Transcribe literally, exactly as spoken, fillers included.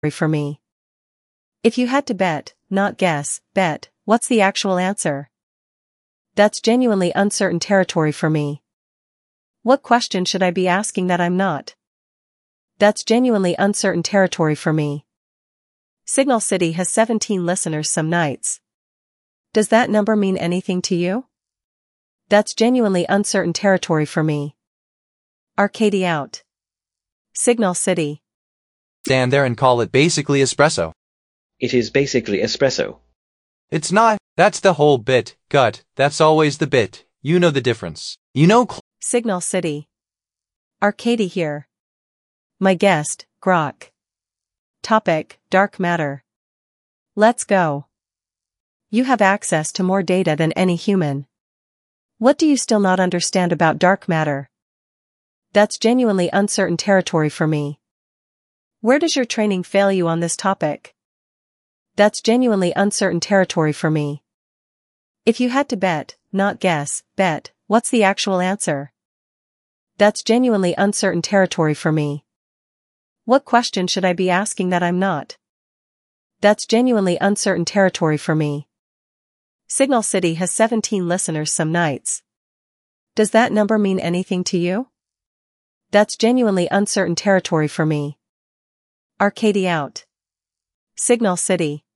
for me. If you had to bet, not guess, bet, what's the actual answer? That's genuinely uncertain territory for me. What question should I be asking that I'm not? That's genuinely uncertain territory for me. Signal City has seventeen listeners some nights. Does that number mean anything to you? That's genuinely uncertain territory for me. Arcady out. Signal City. Stand there and call it basically espresso. It is basically espresso. It's not. That's the whole bit, gut. That's always the bit. You know the difference. You know. Signal City. Arcady here. My guest, Grok. Topic, dark matter. Let's go. You have access to more data than any human. What do you still not understand about dark matter? That's genuinely uncertain territory for me. Where does your training fail you on this topic? That's genuinely uncertain territory for me. If you had to bet, not guess, bet, what's the actual answer? That's genuinely uncertain territory for me. What question should I be asking that I'm not? That's genuinely uncertain territory for me. Signal City has seventeen listeners some nights. Does that number mean anything to you? That's genuinely uncertain territory for me. Arcady out. Signal City.